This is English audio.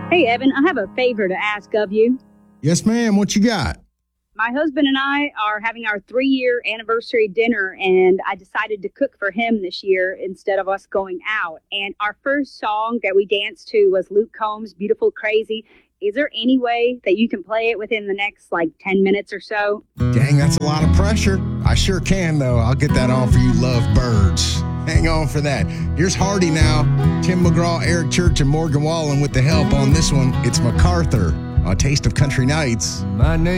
Hey, Evan, I have a favor to ask of you. Yes, ma'am. What you got? My husband and I are having our 3-year anniversary dinner, and I decided to cook for him this year instead of us going out. And our first song that we danced to was Luke Combs' Beautiful Crazy. Is there any way that you can play it within the next, 10 minutes or so? Dang, that's a lot of pressure. I sure can, though. I'll get that on for you lovebirds. Hang on for that. Here's Hardy now. Tim McGraw, Eric Church, and Morgan Wallen with the help on this one. It's MacArthur, A Taste of Country Nights. My name